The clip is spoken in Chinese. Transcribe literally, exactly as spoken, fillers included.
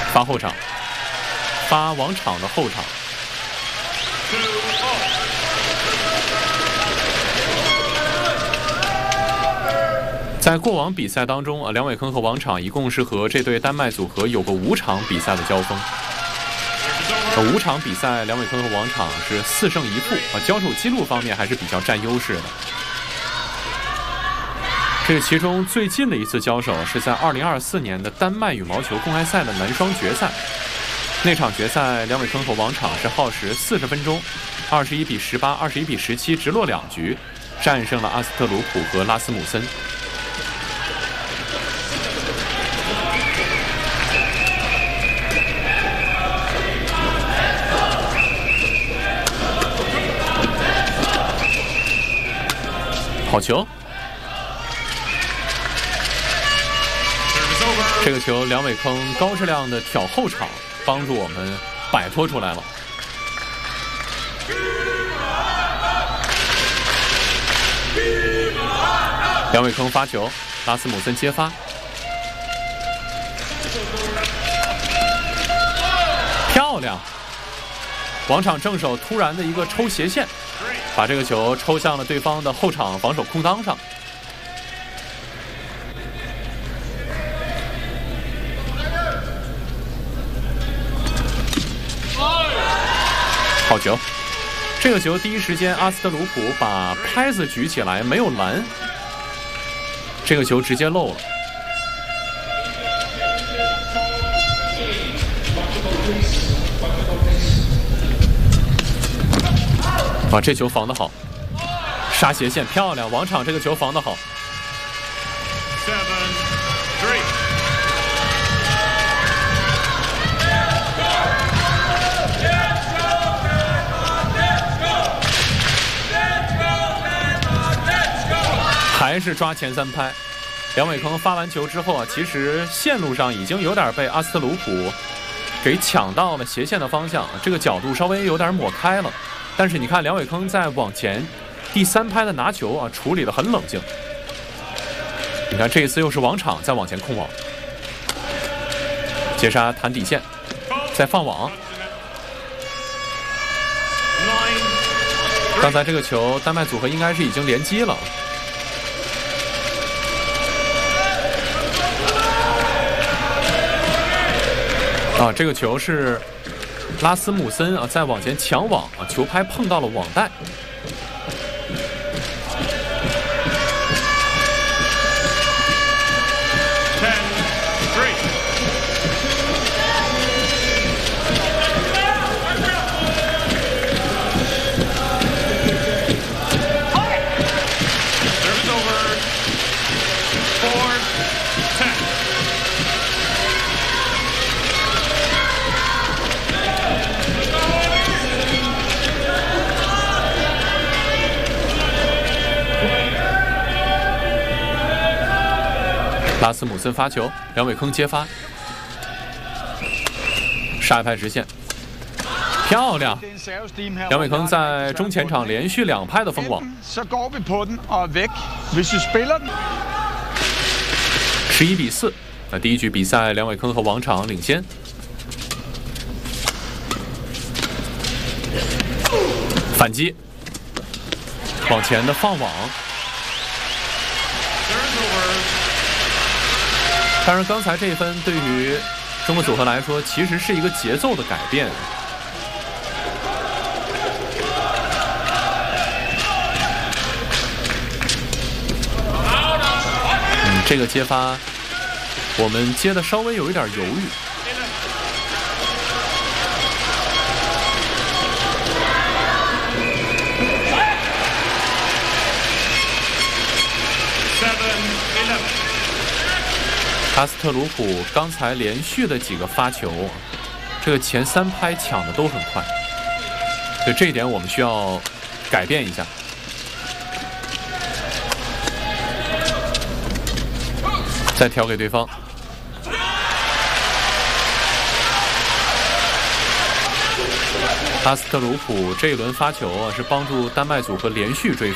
发后场，发王场的后场。在过往比赛当中啊，梁伟铿和王场一共是和这对丹麦组合有过五场比赛的交锋。五场比赛，梁伟铿和王场是四胜一负啊，交手记录方面还是比较占优势的。这个其中最近的一次交手是在二零二四年的丹麦羽毛球公开赛的男双决赛。那场决赛，梁伟铿和王场是耗时四十分钟，二十一比十八、二十一比十七，直落两局，战胜了阿斯特鲁普和拉斯姆森。好球！这个球梁伟铿高质量的挑后场，帮助我们摆脱出来了。梁伟铿发球，拉斯姆森接发，漂亮！王场正手突然的一个抽斜线，把这个球抽向了对方的后场防守空当上。好球！这个球第一时间阿斯特鲁普把拍子举起来，没有拦，这个球直接漏了。啊，这球防得好，杀斜线漂亮，王场这个球防得好。还是抓前三拍。梁伟铿发完球之后啊，其实线路上已经有点被阿斯特鲁普给抢到了斜线的方向，这个角度稍微有点抹开了。但是你看梁伟铿在往前第三拍的拿球啊，处理得很冷静。你看这一次又是王场在往前控网，接杀弹底线，再放网。刚才这个球丹麦组合应该是已经连击了。啊，这个球是拉斯姆森啊，在往前抢网啊，球拍碰到了网带。拉斯姆森发球，梁伟铿接发，杀一拍直线，漂亮！梁伟铿在中前场连续两拍的封网，十一比四。那第一局比赛，梁伟铿和王场领先。反击，往前的放网。当然，刚才这一分对于中国组合来说，其实是一个节奏的改变。嗯，这个接发，我们接的稍微有一点犹豫。阿斯特鲁普刚才连续的几个发球，这个前三拍抢的都很快，所以这一点我们需要改变一下。再调给对方。阿斯特鲁普这一轮发球啊，是帮助丹麦组合连续追分。